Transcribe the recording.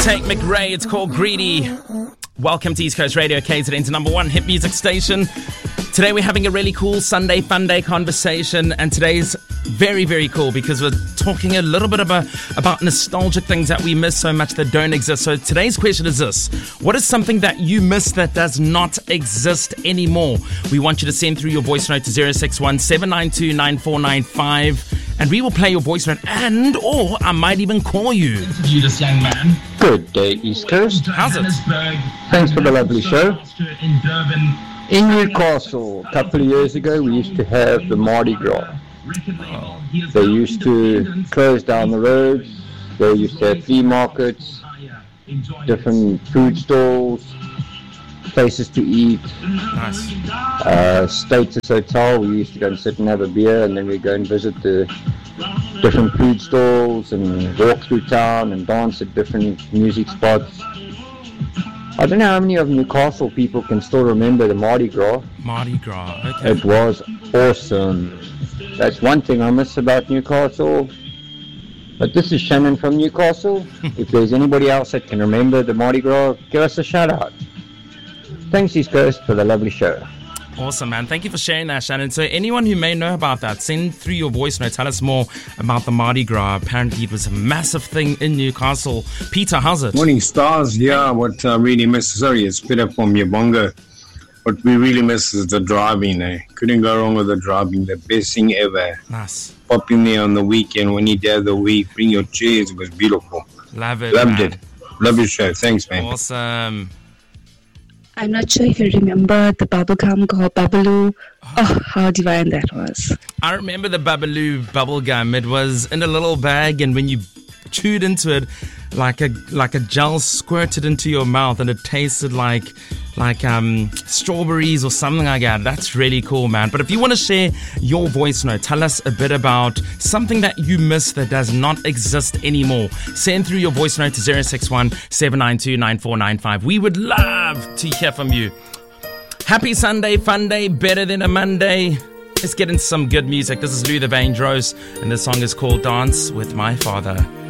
Tate McRae, it's called Greedy. Welcome to East Coast Radio, KZN's number one hit music station. Today we're having a really cool Sunday Fun Day conversation, and today's very, very cool because we're talking a little bit about nostalgic things that we miss so much that don't exist. So today's question is this: what is something that you miss that does not exist anymore? We want you to send through your voice note to 061 792 9495, and we will play your voice note, or I might even call you. Interview this young man. Good day, East Coast. How's it? Thanks for the lovely show. In Durban. In Newcastle, a couple of years ago, we used to have the Mardi Gras. They used to close down the roads. They used to have flea markets, different food stalls, places to eat. Nice. Status Hotel, we used to go and sit and have a beer, and then we'd go and visit the different food stalls and walk through town and dance at different music spots. I don't know how many of Newcastle people can still remember the Mardi Gras. Mardi Gras, okay. It was awesome. That's one thing I miss about Newcastle. But this is Shannon from Newcastle. If there's anybody else that can remember the Mardi Gras, give us a shout out. Thanks, East Coast, for the lovely show. Awesome, man. Thank you for sharing that, Shannon. So anyone who may know about that, send through your voice note. Tell us more about the Mardi Gras. Apparently it was a massive thing in Newcastle. Peter, how's it? Morning, stars. Yeah, what I really miss, sorry, it's Peter from Yabonga. What we really miss is the driving. Couldn't go wrong with the driving. The best thing ever. Nice. Pop in there on the weekend when you dare the week. Bring your chairs. It was beautiful. Love it, Loved man. it. Love your show. Thanks, man. Awesome. I'm not sure if you remember the bubblegum called Babaloo. Oh, how divine that was. I remember the Babaloo bubblegum. It was in a little bag, and when you chewed into it, like a gel squirted into your mouth, and it tasted like strawberries or something like that. That's really cool, man. But if you want to share your voice note, tell us a bit about something that you miss that does not exist anymore. Send through your voice note to 061 792 9495. We would love to hear from you. Happy Sunday, Fun Day, better than a Monday. Let's get into some good music. This is Luther Vandross, and this song is called Dance with My Father.